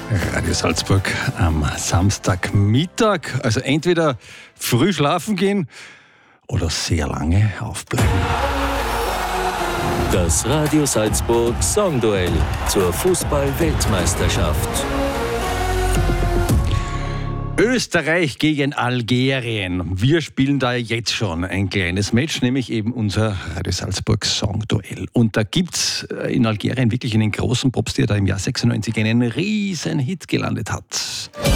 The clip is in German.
Radio Salzburg am Samstagmittag. Also entweder früh schlafen gehen oder sehr lange aufbleiben. Das Radio Salzburg Songduell zur Fußball-Weltmeisterschaft. Österreich gegen Algerien. Wir spielen da jetzt schon ein kleines Match, nämlich eben unser Radio Salzburg Songduell. Und da gibt's in Algerien wirklich einen großen Popstar, der im Jahr 96 einen riesen Hit gelandet hat.